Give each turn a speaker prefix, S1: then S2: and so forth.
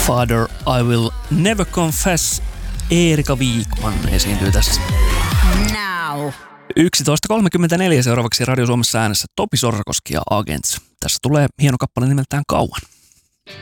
S1: Father, I Will Never Confess. Eerika Viikman esiintyy tässä.
S2: Now.
S1: 11.34 seuraavaksi Radio Suomessa äänessä Topi Sorsakoski ja Agents. Tässä tulee hieno kappale nimeltään Kauan.